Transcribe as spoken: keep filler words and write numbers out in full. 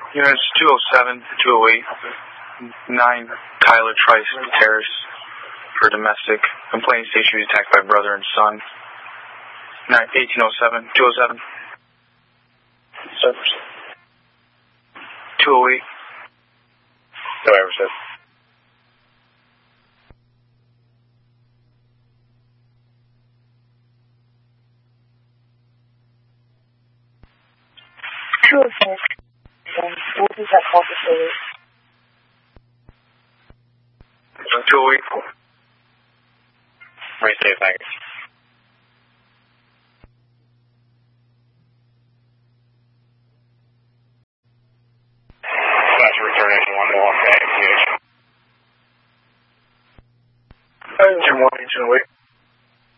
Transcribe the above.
Units two oh seven, two oh eight, nine Tyler Trice Terrace for domestic. Complaint station was attacked by brother and son. eighteen oh seven, two oh seven. Service. two oh eight. No ever said. two oh six. What is that call for service? two oh eight. Race safe, thank you.